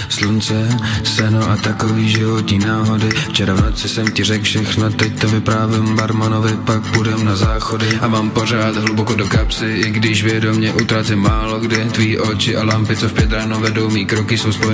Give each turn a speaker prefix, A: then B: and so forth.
A: slunce, seno a takový životní náhody. Včera v noci jsem ti řekl všechno, teď to vyprávím barmanovi, pak půjdem na záchody. A mám pořád hluboko do kapsy, i když vědomě utrácím málo kdy. Tvý oči a lampy, co v 5 ráno vedou, mý kroky jsou spojeny